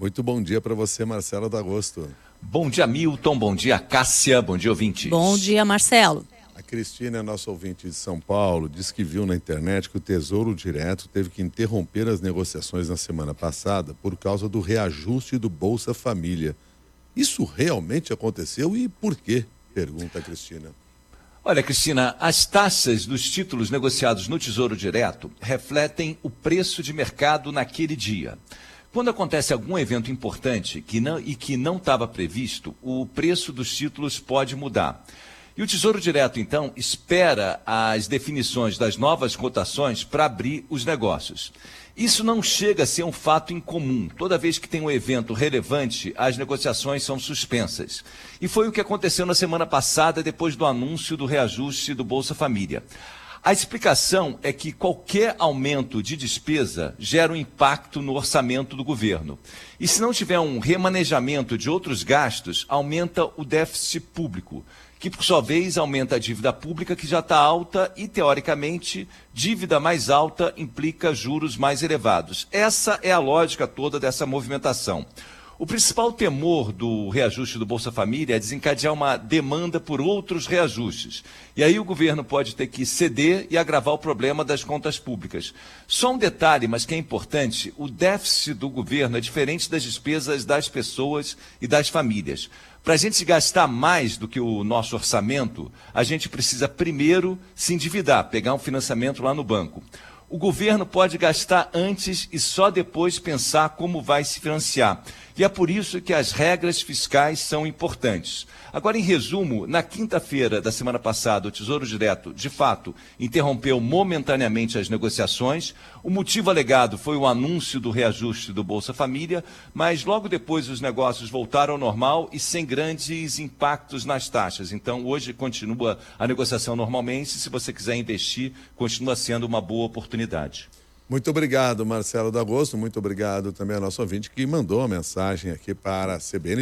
Muito bom dia para você, Marcelo D'Agosto. Bom dia, Milton. Bom dia, Cássia. Bom dia, ouvintes. Bom dia, Marcelo. A Cristina, nossa ouvinte de São Paulo, disse que viu na internet que o Tesouro Direto teve que interromper as negociações na semana passada por causa do reajuste do Bolsa Família. Isso realmente aconteceu e por quê? Pergunta a Cristina. Olha, Cristina, as taxas dos títulos negociados no Tesouro Direto refletem o preço de mercado naquele dia. Quando acontece algum evento importante que não estava previsto, o preço dos títulos pode mudar. E o Tesouro Direto, então, espera as definições das novas cotações para abrir os negócios. Isso não chega a ser um fato incomum. Toda vez que tem um evento relevante, as negociações são suspensas. E foi o que aconteceu na semana passada, depois do anúncio do reajuste do Bolsa Família. A explicação é que qualquer aumento de despesa gera um impacto no orçamento do governo. E se não tiver um remanejamento de outros gastos, aumenta o déficit público, que por sua vez aumenta a dívida pública, que já está alta e, teoricamente, dívida mais alta implica juros mais elevados. Essa é a lógica toda dessa movimentação. O principal temor do reajuste do Bolsa Família é desencadear uma demanda por outros reajustes. E aí o governo pode ter que ceder e agravar o problema das contas públicas. Só um detalhe, mas que é importante, o déficit do governo é diferente das despesas das pessoas e das famílias. Para a gente gastar mais do que o nosso orçamento, a gente precisa primeiro se endividar, pegar um financiamento lá no banco. O governo pode gastar antes e só depois pensar como vai se financiar. E é por isso que as regras fiscais são importantes. Agora, em resumo, na quinta-feira da semana passada, o Tesouro Direto, de fato, interrompeu momentaneamente as negociações. O motivo alegado foi o anúncio do reajuste do Bolsa Família, mas logo depois os negócios voltaram ao normal e sem grandes impactos nas taxas. Então, hoje continua a negociação normalmente. Se você quiser investir, continua sendo uma boa oportunidade. Muito obrigado, Marcelo D'Agosto. Muito obrigado também ao nosso ouvinte que mandou uma mensagem aqui para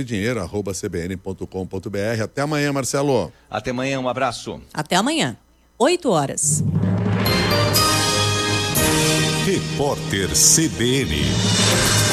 cbndinheiro@cbn.com.br. Até amanhã, Marcelo. Até amanhã, um abraço. Até amanhã, 8 horas. Repórter CBN.